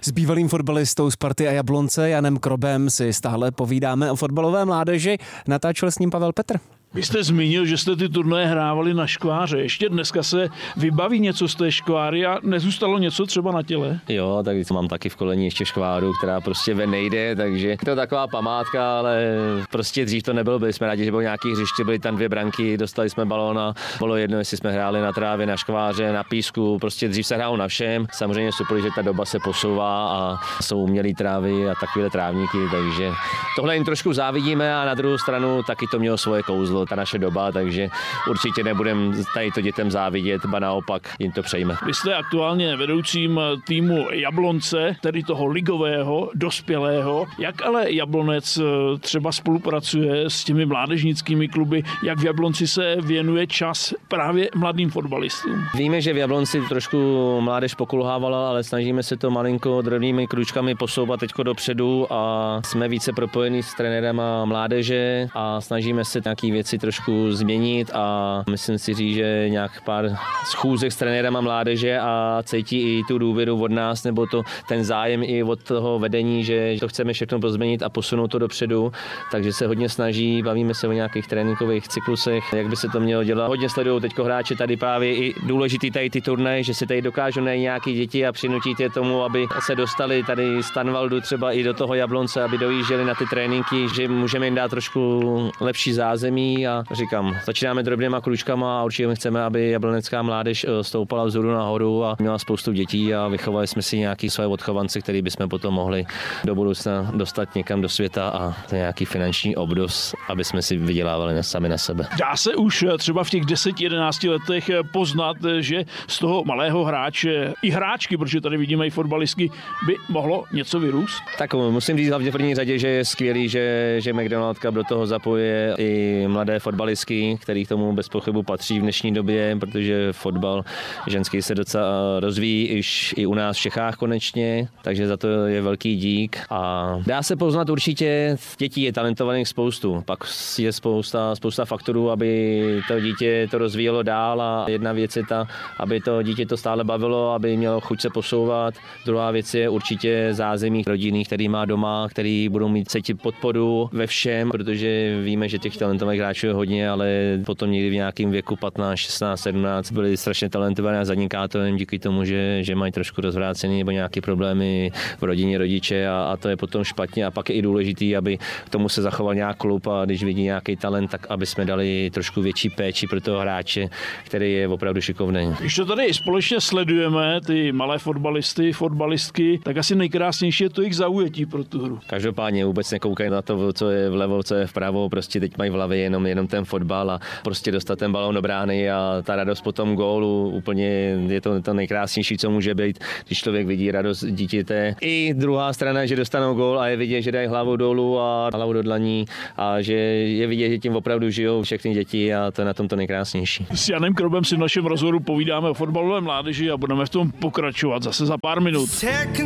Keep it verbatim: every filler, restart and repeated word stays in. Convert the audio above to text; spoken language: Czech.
S bývalým fotbalistou Sparty a Jablonce Janem Krobem si stále povídáme o fotbalové mládeži. Natáčel s ním Pavel Petr. Vy jste zmínil, že jste ty turnaje hrávali na škváře. Ještě dneska se vybaví něco z té škváry a nezůstalo něco třeba na těle? Jo, tak mám taky v koleni ještě škváru, která prostě ven nejde, takže to je taková památka, ale prostě dřív to nebylo. Byli jsme rádi, že bylo nějaký hřiště, byly tam dvě branky, dostali jsme balón a bylo jedno, jestli jsme hráli na trávě, na škváře, na písku. Prostě dřív se hrálo na všem. Samozřejmě super, že ta doba se posouvá a jsou umělé trávy a takové trávníky, takže tohle jim trošku závidíme a na druhou stranu taky to mělo svoje kouzlo, ta naše doba, takže určitě nebudem tady to dětem závidět, ba naopak jim to přejme. Vy jste aktuálně vedoucím týmu Jablonce, tedy toho ligového, dospělého. Jak ale Jablonec třeba spolupracuje s těmi mládežnickými kluby, jak v Jablonci se věnuje čas právě mladým fotbalistům? Víme, že v Jablonci trošku mládež pokulhávala, ale snažíme se to malinko drobnými kručkami posouvat teďko dopředu a jsme více propojení s trenérem mládeže a snažíme se nějaký věci trošku změnit a myslím si říct, že nějak pár schůzek s trenérem mládeže a cítí i tu důvěru od nás, nebo to ten zájem i od toho vedení, že to chceme všechno pozměnit a posunout to dopředu, takže se hodně snaží, bavíme se o nějakých tréninkových cyklusech, jak by se to mělo dělat. Hodně sledují teďko hráče tady právě i důležitý tady ty turnaje, že si tady dokážou najít nějaký děti a přinutit je tomu, aby se dostali tady z Tanvaldu třeba i do toho Jablonce, aby dojížděli na ty tréninky, že můžeme jim dát trošku lepší zázemí a říkám, začínáme drobnýma kručkama a určitě chceme, aby jablonecká mládež stoupala vzhůru nahoru a měla spoustu dětí a vychovali jsme si nějaký své odchovance, který bychom potom mohli do budoucna dostat někam do světa a nějaký finanční obnos, aby jsme si vydělávali sami na sebe. Dá se už třeba v těch deseti jedenácti letech poznat, že z toho malého hráče i hráčky, protože tady vidíme i fotbalistky, by mohlo něco vyrůst? Tak musím říct hlavně v první řadě, že je skvělý, že, že McDonald Cup do toho zapojuje i mladé fotbalistky, který k tomu bez pochybu patří v dnešní době, protože fotbal ženský se docela rozvíjí iž i u nás v Čechách konečně, takže za to je velký dík a dá se poznat určitě, dětí je talentovaných spoustu, pak je spousta, spousta faktorů, aby to dítě to rozvíjelo dál a jedna věc je ta, aby to dítě to stále bavilo, aby mělo chuť se posouvat, druhá věc je určitě zázemí rodinný, který má doma, který budou mít cítit podporu ve všem, protože víme, že těch talentovaných hráčů je hodně, ale potom někdy v nějakém věku patnáct, šestnáct, sedmnáct byli strašně talentovaní a zaniká to jen díky tomu, že, že mají trošku rozvrácený nebo nějaké problémy v rodině rodiče a, a to je potom špatně a pak je i důležitý, aby k tomu se zachoval nějak klub a když vidí nějaký talent, tak aby jsme dali trošku větší péči pro toho hráče, který je opravdu šikovný. Když to tady společně sledujeme, ty malé fotbalisty, fotbalistky, tak asi nejkrásnější je to jejich zaujetí pro tu hru. Každopádně vůbec nekoukají na to, co je vlevo, co je vpravo, prostě teď mají v hlavě jenom, jenom ten fotbal a prostě dostat ten balón do brány a ta radost po tom gólu úplně je to, to nejkrásnější, co může být, když člověk vidí radost dítěte. I druhá strana, že dostanou gól a je vidět, že dají hlavu dolů a hlavu do dlaní a že je vidět, že tím opravdu žijou všechny děti a to je na tom to nejkrásnější. S Janem Krobem si v našem rozhovoru povídáme o fotbalové mládeži a budeme v tom pokračovat zase za pár minut.